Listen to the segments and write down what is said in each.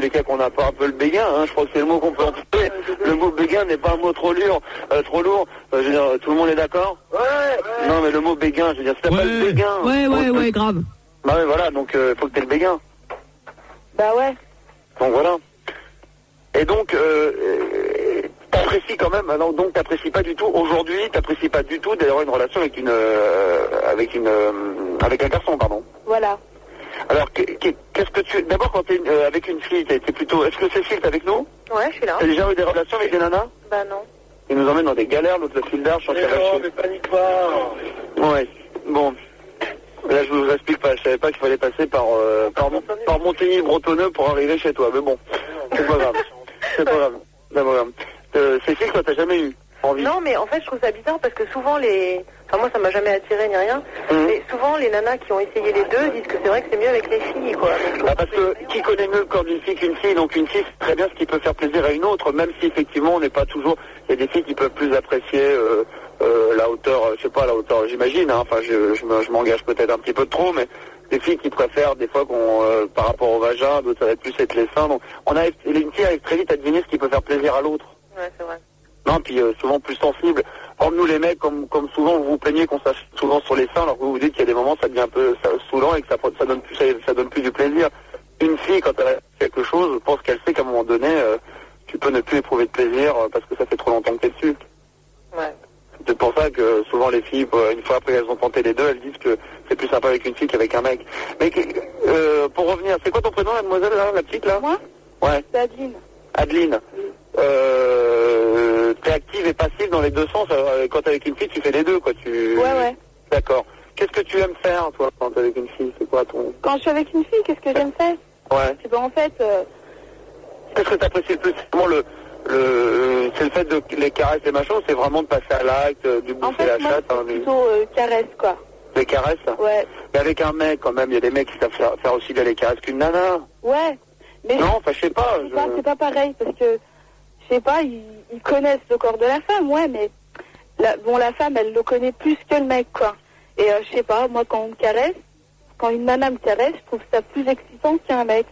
les cas qu'on a pas un peu le béguin, hein, je crois que c'est le mot qu'on peut employer. Le mot béguin n'est pas un mot trop lourd, je veux dire, tout le monde est d'accord? Ouais. Non mais le mot béguin, je veux dire, c'est pas le béguin. Ouais, grave. Bah ouais, voilà, donc faut que t'aies le béguin. Bah ouais. Donc voilà. Et donc, t'apprécies quand même, alors, donc t'apprécies pas du tout, aujourd'hui, t'apprécies pas du tout d'avoir une relation avec un garçon, pardon. Voilà. Alors, qu'est-ce que tu... D'abord, quand t'es avec une fille, t'es plutôt... Est-ce que Cécile, t'es avec nous? Ouais, je suis là. T'as déjà eu des relations avec des nanas? Bah non. Ils nous emmènent dans des galères, l'autre le fil d'art, je mais panique pas. Ouais, bon. Là, je vous explique pas, je savais pas qu'il fallait passer par Montigny-Bretonneux pour arriver chez toi, mais bon, c'est pas grave. C'est pas grave. Cécile, toi, t'as jamais eu envie? Non, mais en fait, je trouve ça bizarre parce que souvent Enfin, moi, ça m'a jamais attiré ni rien. Mais souvent, les nanas qui ont essayé les deux disent que c'est vrai que c'est mieux avec les filles, quoi. Donc, parce que qui connaît mieux le corps d'une fille qu'une fille? Donc, une fille, c'est très bien ce qui peut faire plaisir à une autre, même si effectivement, on n'est pas toujours... Il y a des filles qui peuvent plus apprécier la hauteur, je sais pas, la hauteur, j'imagine, hein. Enfin, je m'engage peut-être un petit peu trop, mais des filles qui préfèrent des fois par rapport au vagin, d'autres ça va être plus être les seins. Donc, une fille arrive très vite à deviner ce qui peut faire plaisir à l'autre. Ouais, c'est vrai. Non, puis souvent plus sensible. Comme nous les mecs, comme souvent vous vous plaignez qu'on sache souvent sur les seins, alors que vous vous dites qu'il y a des moments ça devient un peu saoulant et que ça donne plus du plaisir. Une fille, quand elle a quelque chose, je pense qu'elle sait qu'à un moment donné, tu peux ne plus éprouver de plaisir parce que ça fait trop longtemps que t'es dessus. Ouais. C'est pour ça que souvent les filles, une fois après qu'elles ont tenté les deux, elles disent que c'est plus sympa avec une fille qu'avec un mec. Mais pour revenir, c'est quoi ton prénom, la demoiselle, là, la petite, là? Moi? Ouais. C'est Adeline. Adeline. Oui. T'es active et passive dans les deux sens. Quand t'es avec une fille, tu fais les deux, quoi. Ouais. D'accord. Qu'est-ce que tu aimes faire, toi, quand t'es avec une fille? C'est quoi ton... Quand je suis avec une fille, qu'est-ce que j'aime faire? Ouais. C'est en fait... Qu'est-ce que t'apprécies le plus? C'est vraiment c'est le fait de les caresses et machin, c'est vraiment de passer à l'acte, du bouffer la chatte. En fait, plutôt caresses, quoi. Les caresses? Ouais. Mais avec un mec, quand même, il y a des mecs qui savent faire aussi bien les caresses qu'une nana. Ouais. Mais non, enfin, je sais pas. C'est pas pareil, parce que, je sais pas, ils connaissent le corps de la femme, ouais, mais la femme, elle le connaît plus que le mec, quoi. Et je sais pas, moi, quand on me caresse, quand une nana me caresse, je trouve ça plus excitant qu'un mec.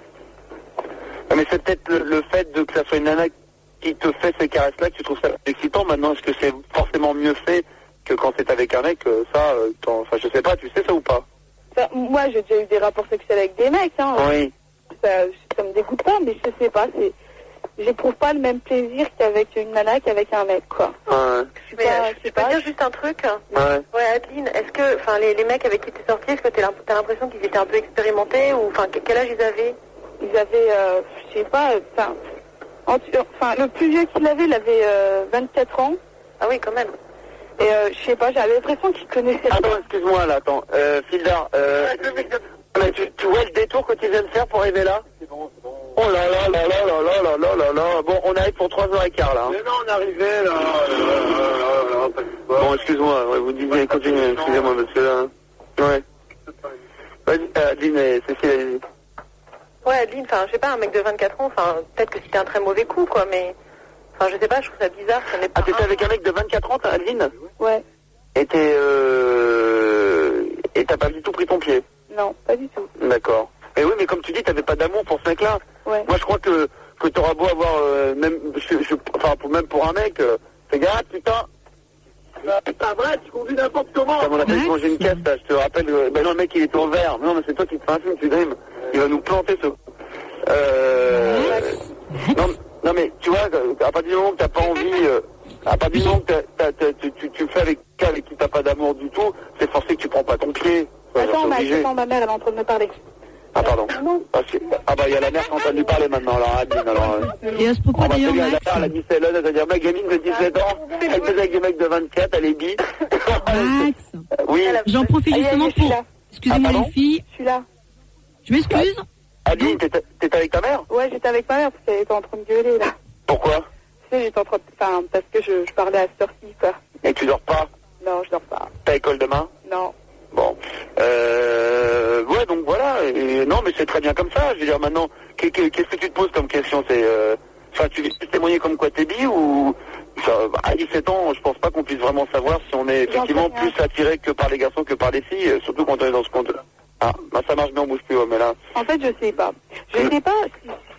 Mais c'est peut-être le fait que ça soit une nana qui te fait ces caresses-là que tu trouves ça excitant. Maintenant, est-ce que c'est forcément mieux fait que quand c'est avec un mec? Enfin, je sais pas, tu sais ça ou pas? Moi, j'ai déjà eu des rapports sexuels avec des mecs, hein. Oui. Ça me dégoûte pas, mais je sais pas, j'éprouve pas le même plaisir qu'avec une nana qu'avec un mec, quoi. Ouais. Je peux dire juste un truc? Ouais. Ouais, Adeline, est-ce que, enfin, les mecs avec qui t'es sorti, est-ce que t'as l'impression qu'ils étaient un peu expérimentés, ou, enfin, quel âge ils avaient? Ils avaient, je sais pas, enfin, le plus vieux qu'il avait, il avait 24 ans. Ah oui, quand même. Et je sais pas, j'avais l'impression qu'il connaissait... Attends, excuse-moi, là, attends. Fildar, mais tu vois le détour que tu viens de faire pour arriver là? C'est bon. Oh là là là là là là là là là là. Bon, on arrive pour 3h15 là. Hein. Mais non, on arrivait là. Bon, excuse-moi, vous disiez, continuez, excusez-moi, monsieur. Hein. Ouais. Vas-y, Adeline et Cécile, allez-y. Ouais, Adeline, enfin, je sais pas, un mec de 24 ans, enfin, peut-être que c'était un très mauvais coup, quoi, mais... Enfin, je sais pas, je trouve ça bizarre, ça n'est pas... Ah, t'étais avec un mec de 24 ans, Adeline? Ouais. Et t'as pas du tout pris ton pied? Non, pas du tout. D'accord. Mais oui, mais comme tu dis, t'avais pas d'amour pour ce mec-là. Ouais. Moi, je crois que t'auras beau avoir, même pour un mec, fais gaffe, putain. C'est pas vrai, tu conduis n'importe comment. On a fait manger une caisse, là, je te rappelle. Ben non, le mec, il est au vert. Non, mais c'est toi qui te fais un film, tu drimes. Il va nous planter, ce... Non, mais tu vois, à partir du moment que t'as pas envie... à partir du moment que tu fais avec qui t'as pas d'amour du tout, c'est forcé que tu prends pas ton pied. Attends, ma mère, elle est en train de me parler. Ah, pardon. Ah, bah, il y a la mère qui est en train de lui parler maintenant, alors, Adeline, alors... Et à ce propos, d'ailleurs, Max... Elle a dit celle-là, elle va dire, ma gamine de 17 ans, elle faisait avec des mecs de 24, elle est bi. Max, oui. j'en profite justement pour... Excusez-moi, les filles. Je suis là. Je m'excuse. Adeline, t'étais avec ta mère? Ouais, j'étais avec ma mère, parce qu'elle était en train de gueuler, là. Pourquoi? Tu sais, j'étais en train de... Enfin, parce que je parlais à cette heure-ci, quoi. Et tu dors pas? Non, je dors pas. T'as école demain? Non. Bon. Ouais, donc voilà. Et, non, mais c'est très bien comme ça. Je veux dire, maintenant, qu'est-ce que tu te poses comme question? C'est... Enfin, tu veux témoigner comme quoi t'es bi ou... À 17 ans, je pense pas qu'on puisse vraiment savoir si on est effectivement plus attiré que par les garçons que par les filles, surtout quand on est dans ce compte. Ah, bah ça marche bien, on bouge plus, ouais, mais là... En fait, je sais pas. Je sais pas